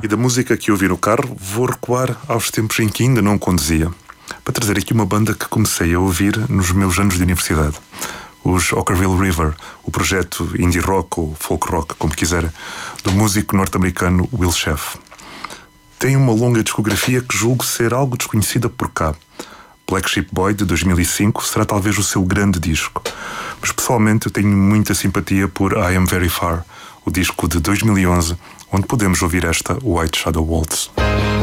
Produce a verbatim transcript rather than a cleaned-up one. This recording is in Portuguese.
E da música que ouvi no carro, vou recuar aos tempos em que ainda não conduzia, para trazer aqui uma banda que comecei a ouvir nos meus anos de universidade. Os Okkervil River, o projeto indie rock ou folk rock, como quiser, do músico norte-americano Will Sheff. Tem uma longa discografia que julgo ser algo desconhecida por cá. Black Sheep Boy, de dois mil e cinco, será talvez o seu grande disco. Mas pessoalmente eu tenho muita simpatia por I Am Very Far, o disco de dois mil e onze, onde podemos ouvir esta White Shadow Waltz.